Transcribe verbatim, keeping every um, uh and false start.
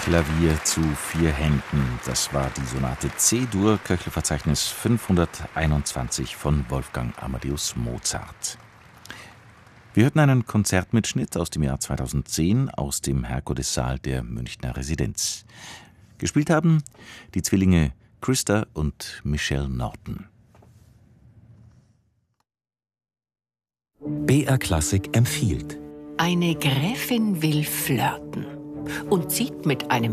Klavier zu vier Händen. Das war die Sonate C-Dur, Köchelverzeichnis fünfhunderteinundzwanzig von Wolfgang Amadeus Mozart. Wir hörten einen Konzertmitschnitt aus dem Jahr zweitausendzehn aus dem Herkulessaal der Münchner Residenz. Gespielt haben die Zwillinge Christa und Michelle Norton. B R Klassik empfiehlt. Eine Gräfin will flirten und zieht mit einem